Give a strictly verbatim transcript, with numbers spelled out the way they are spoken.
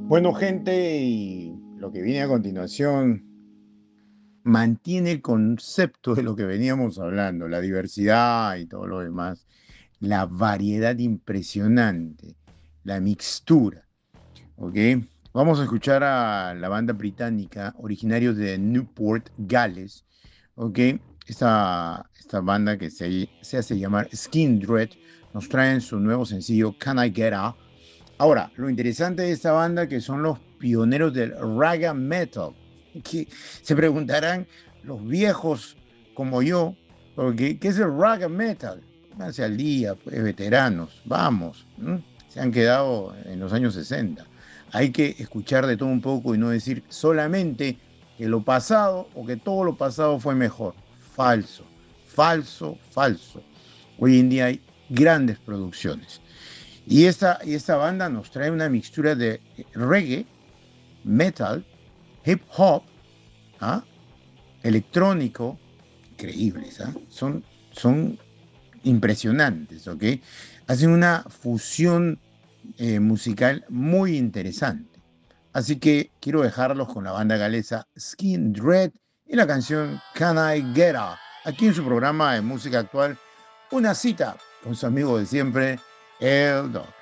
Bueno, gente, y lo que viene a continuación mantiene el concepto de lo que veníamos hablando, la diversidad y todo lo demás, la variedad impresionante, la mixtura, ¿ok? Vamos a escuchar a la banda británica, originarios de Newport, Gales, ¿ok? Esta, esta banda que se, se hace llamar Skin Dread nos traen su nuevo sencillo Can I Get Up. Ahora, lo interesante de esta banda que son los pioneros del raga metal, que se preguntarán los viejos como yo, porque, ¿qué es el raga metal? Pónganse al día, pues, veteranos, vamos, ¿m? Se han quedado en los años sesenta. Hay que escuchar de todo un poco y no decir solamente que lo pasado o que todo lo pasado fue mejor. Falso, falso, falso. Hoy en día hay grandes producciones. Y esta, y esta banda nos trae una mixtura de reggae, metal, hip hop, ¿ah? Electrónico, increíbles, ¿ah? Son, son impresionantes, ¿ok? Hacen una fusión eh, musical muy interesante. Así que quiero dejarlos con la banda galesa Skin Dread y la canción Can I Get Up, aquí en su programa de música actual, una cita con su amigo de siempre, el Doc.